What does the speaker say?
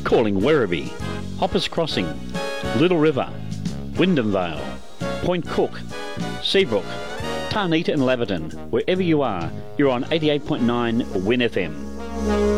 calling Werribee, Hoppers Crossing, Little River, Wyndham Vale, Point Cook, Seabrook, Tarneet and Laverton. Wherever you are, you're on 88.9 Win FM.